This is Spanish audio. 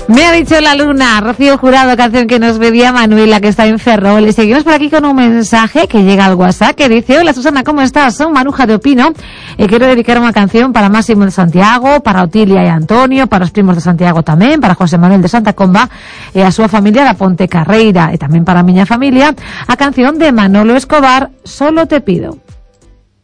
Me ha dicho la luna, Rocío Jurado, canción que nos pedía Manuela, que está en Ferrol. Y seguimos por aquí con un mensaje que llega al WhatsApp que dice: hola Susana, ¿cómo estás? Soy Maruja de Opino. Quiero dedicar una canción para Máximo de Santiago, para Otilia y Antonio, para los primos de Santiago también, para José Manuel de Santa Comba, a su familia da Ponte Carreira, y también para miña familia, a canción de Manolo Escobar, Solo te pido.